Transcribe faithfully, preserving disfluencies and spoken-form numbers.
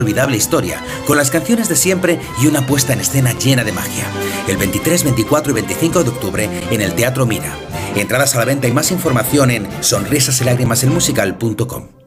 inolvidable historia, con las canciones de siempre y una puesta en escena llena de magia. El veintitrés, veinticuatro y veinticinco de octubre en el Teatro Mira. Entradas a la venta y más información en sonrisas y lágrimas el musical punto com.